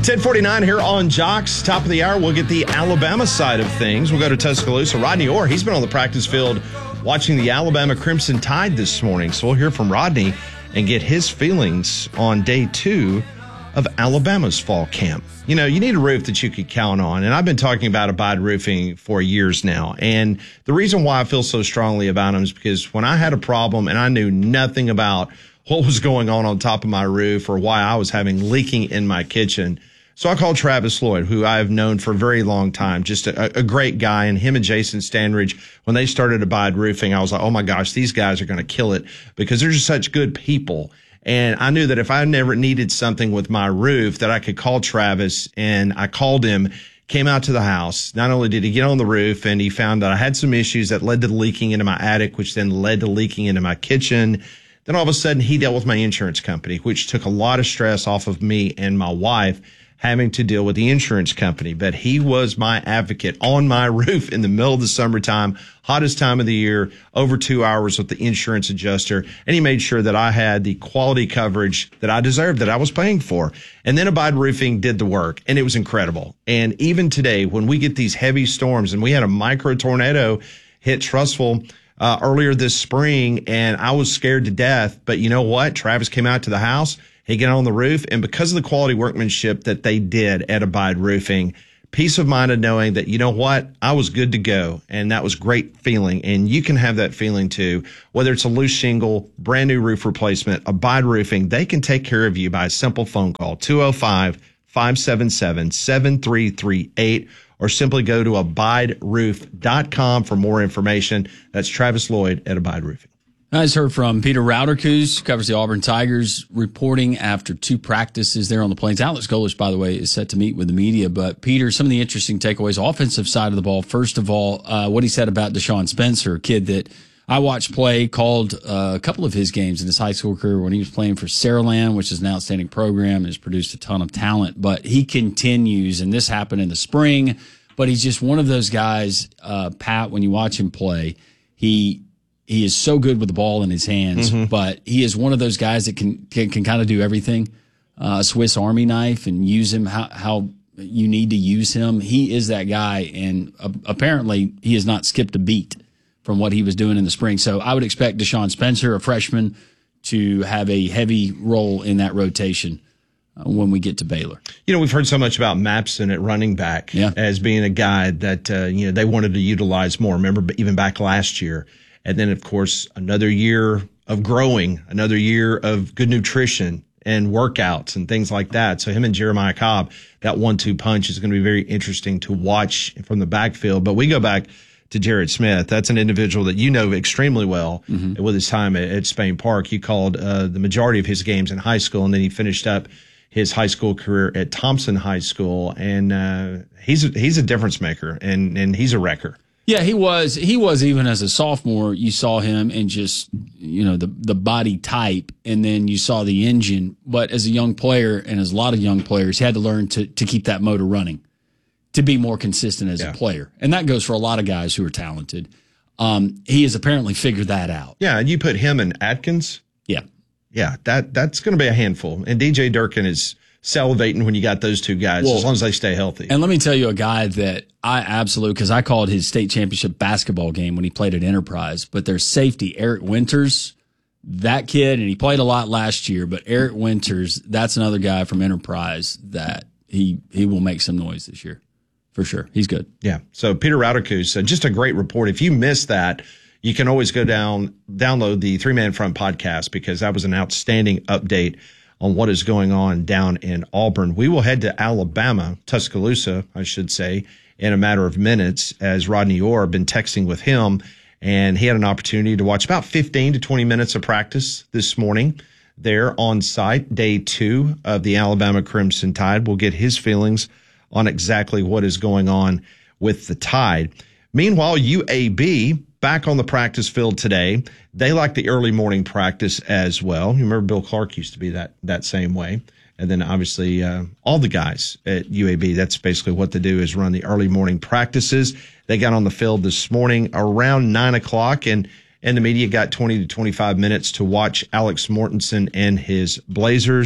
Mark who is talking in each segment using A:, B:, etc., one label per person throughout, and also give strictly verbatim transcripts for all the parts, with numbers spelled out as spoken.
A: ten forty-nine here on Jocks. Top of the hour, we'll get the Alabama side of things. We'll go to Tuscaloosa. Rodney Orr, he's been on the practice field watching the Alabama Crimson Tide this morning. So we'll hear from Rodney and get his feelings on day two of Alabama's fall camp. You know, you need a roof that you can count on. And I've been talking about Abide Roofing for years now. And the reason why I feel so strongly about them is because when I had a problem and I knew nothing about what was going on on top of my roof or why I was having leaking in my kitchen. So I called Travis Lloyd, who I've known for a very long time, just a, a great guy. And him and Jason Standridge, when they started Abide Roofing, I was like, oh my gosh, these guys are going to kill it because they're just such good people. And I knew that if I never needed something with my roof that I could call Travis, and I called him, came out to the house. Not only did he get on the roof and he found that I had some issues that led to leaking into my attic, which then led to leaking into my kitchen. Then all of a sudden he dealt with my insurance company, which took a lot of stress off of me and my wife having to deal with the insurance company. But he was my advocate on my roof in the middle of the summertime, hottest time of the year, over two hours with the insurance adjuster. And he made sure that I had the quality coverage that I deserved, that I was paying for. And then Abide Roofing did the work, and it was incredible. And even today, when we get these heavy storms, and we had a micro tornado hit Trussville Uh, earlier this spring, and I was scared to death. But you know what? Travis came out to the house. He got on the roof, and because of the quality workmanship that they did at Abide Roofing, peace of mind of knowing that, you know what? I was good to go, and that was great feeling. And you can have that feeling too, whether it's a loose shingle, brand new roof replacement, Abide Roofing, they can take care of you by a simple phone call, two oh five, five seven seven, seven three three eight. Or simply go to abide roof dot com for more information. That's Travis Lloyd at Abide Roofing.
B: I just heard from Peter Rauderkus, covers the Auburn Tigers, reporting after two practices there on the Plains. Alex Golesh, by the way, is set to meet with the media. But, Peter, some of the interesting takeaways, offensive side of the ball. First of all, uh, what he said about Deshaun Spencer, a kid that I watched play, called uh, a couple of his games in his high school career when he was playing for Saraland, which is an outstanding program and has produced a ton of talent. But he continues, and this happened in the spring, but he's just one of those guys, uh, Pat, when you watch him play, he he is so good with the ball in his hands, mm-hmm. but he is one of those guys that can can, can kind of do everything, uh, Swiss Army knife, and use him how, how you need to use him. He is that guy, and uh, apparently he has not skipped a beat from what he was doing in the spring. So I would expect Deshaun Spencer, a freshman, to have a heavy role in that rotation uh, when we get to Baylor.
A: You know, we've heard so much about Mapson at running back
B: yeah.
A: as being a guy that, uh, you know, they wanted to utilize more. Remember, even back last year. And then, of course, another year of growing, another year of good nutrition and workouts and things like that. So him and Jeremiah Cobb, that one two punch is going to be very interesting to watch from the backfield. But we go back to Jared Smith. That's an individual that you know extremely well mm-hmm. with his time at, at Spain Park. You called uh, the majority of his games in high school, and then he finished up his high school career at Thompson High School. And uh, he's a, he's a difference maker, and, and he's a wrecker.
B: Yeah, he was. He was even as a sophomore. You saw him and just, you know, the the body type, and then you saw the engine. But as a young player, and as a lot of young players, he had to learn to to keep that motor running, to be more consistent as yeah. a player. And that goes for a lot of guys who are talented. Um, he has apparently figured that out.
A: Yeah, and you put him and Atkins.
B: Yeah.
A: Yeah, that that's going to be a handful. And D J Durkin is salivating when you got those two guys, well, as long as they stay healthy.
B: And let me tell you a guy that I absolutely, because I called his state championship basketball game when he played at Enterprise, but their safety, Eric Winters, that kid, and he played a lot last year, but Eric Winters, that's another guy from Enterprise that he he will make some noise this year. For sure. He's good.
A: Yeah. So Peter Rauderkus, uh, just a great report. If you missed that, you can always go down, download the Three Man Front podcast, because that was an outstanding update on what is going on down in Auburn. We will head to Alabama, Tuscaloosa, I should say, in a matter of minutes, as Rodney Orr, been texting with him, and he had an opportunity to watch about fifteen to twenty minutes of practice this morning there on site, day two of the Alabama Crimson Tide. We'll get his feelings on exactly what is going on with the Tide. Meanwhile, U A B back on the practice field today. They like the early morning practice as well. You remember Bill Clark used to be that that same way. And then obviously uh, all the guys at U A B, that's basically what they do, is run the early morning practices. They got on the field this morning around nine o'clock, and, and the media got twenty to twenty-five minutes to watch Alex Mortensen and his Blazers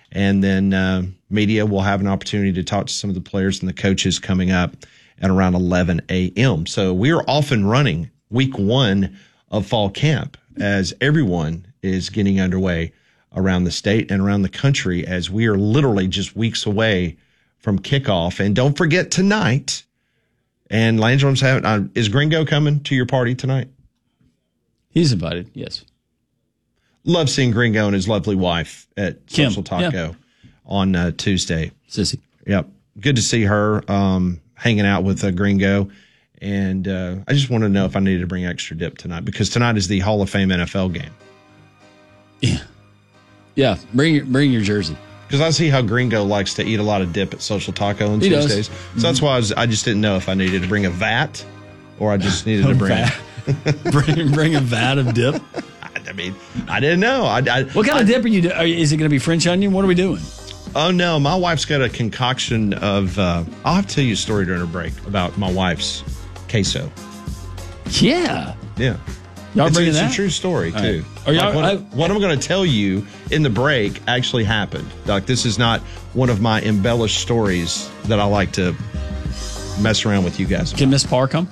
A: And then uh, media will have an opportunity to talk to some of the players and the coaches coming up at around eleven a.m. So we are off and running week one of fall camp as everyone is getting underway around the state and around the country, as we are literally just weeks away from kickoff. And don't forget tonight, and Landrum's having, uh, is Gringo coming to your party tonight?
B: He's invited, yes.
A: Love seeing Gringo and his lovely wife at
B: Kim.
A: Social Taco
B: Yeah.
A: on uh, Tuesday.
B: Sissy.
A: Yep. Good to see her um, hanging out with uh, Gringo. And uh, I just wanted to know if I needed to bring extra dip tonight, because tonight is the Hall of Fame N F L game.
B: Yeah. Yeah. Bring your, bring your jersey.
A: Because I see how Gringo likes to eat a lot of dip at Social Taco on
B: He does.
A: Tuesdays. So that's why I, was, I just didn't know if I needed to bring a vat or I just needed to bring.
B: bring bring a vat of dip.
A: I mean, I didn't know. I, I,
B: what kind
A: I,
B: of dip are you doing? Is it going to be French onion? What are we doing?
A: Oh, no. My wife's got a concoction of, uh, I'll have to tell you a story during a break about my wife's queso.
B: Yeah.
A: Yeah.
B: Y'all
A: it's,
B: bringing
A: it's
B: that?
A: a true story,
B: All
A: too.
B: right. Are y'all,
A: like what,
B: I,
A: what I'm going to tell you in the break actually happened. Like, this is not one of my embellished stories that I like to mess around with you guys about.
B: Can Miss Parr come?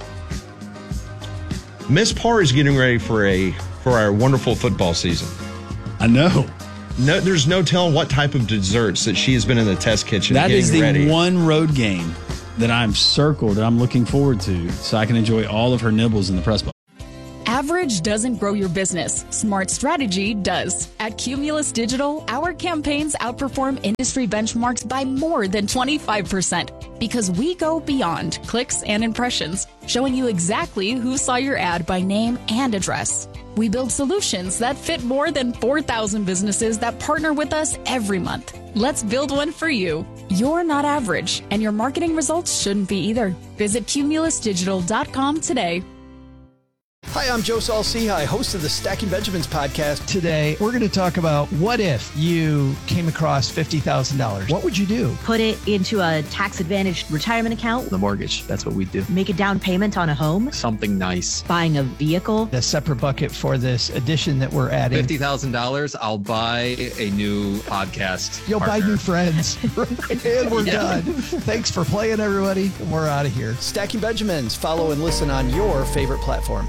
A: Miss Parr is getting ready for a for our wonderful football season.
B: I know.
A: No, there's no telling what type of desserts that she has been in the test kitchen
B: That
A: getting
B: is the
A: ready.
B: one road game that I'm circled and I'm looking forward to, so I can enjoy all of her nibbles in the press box.
C: Average doesn't grow your business. Smart strategy does. At Cumulus Digital, our campaigns outperform industry benchmarks by more than twenty-five percent because we go beyond clicks and impressions, showing you exactly who saw your ad by name and address. We build solutions that fit more than four thousand businesses that partner with us every month. Let's build one for you. You're not average, and your marketing results shouldn't be either. Visit cumulus digital dot com today.
D: Hi, I'm Joe Saul-Sehy, host of the Stacking Benjamins podcast.
E: Today, we're going to talk about what if you came across fifty thousand dollars? What would you do?
F: Put it into a tax-advantaged retirement account.
G: The mortgage, that's what we do.
F: Make a down payment on a home.
G: Something nice.
F: Buying a vehicle.
E: A separate bucket for this addition that we're adding.
G: fifty thousand dollars, I'll buy a new podcast
E: You'll
G: partner.
E: buy new friends. And we're
G: Yeah.
E: done. Thanks for playing, everybody. And we're out of here.
D: Stacking Benjamins. Follow and listen on your favorite platform.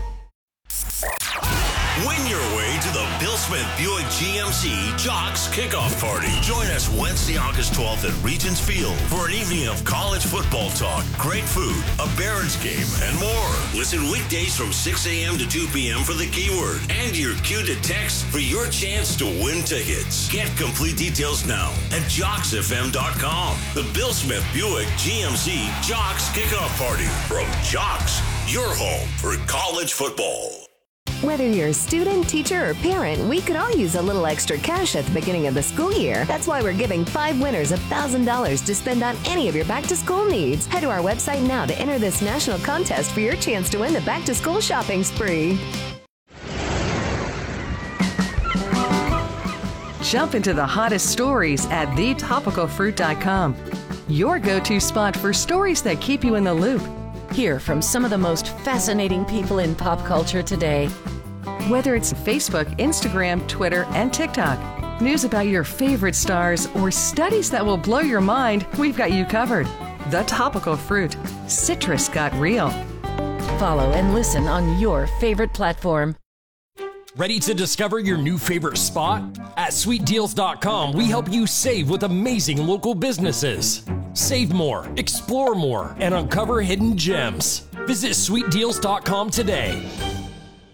H: Win your way to the Bill Smith Buick G M C Jocks Kickoff Party. Join us Wednesday, August twelfth at Regents Field for an evening of college football talk, great food, a Barons game, and more. Listen weekdays from six a.m. to two p.m. for the keyword and your cue to text for your chance to win tickets. Get complete details now at jocks f m dot com. The Bill Smith Buick G M C Jocks Kickoff Party from Jocks, your home for college football.
I: Whether you're a student, teacher, or parent, we could all use a little extra cash at the beginning of the school year. That's why we're giving five winners one thousand dollars to spend on any of your back-to-school needs. Head to our website now to enter this national contest for your chance to win the back-to-school shopping spree.
J: Jump into the hottest stories at the topical fruit dot com. Your go-to spot for stories that keep you in the loop.
K: Hear from some of the most fascinating people in pop culture today.
J: Whether it's Facebook, Instagram, Twitter, and TikTok, news about your favorite stars, or studies that will blow your mind, we've got you covered. The Topical Fruit. Citrus got real.
K: Follow and listen on your favorite platform.
L: Ready to discover your new favorite spot? At sweet deals dot com, we help you save with amazing local businesses. Save more, explore more, and uncover hidden gems. Visit sweet deals dot com today.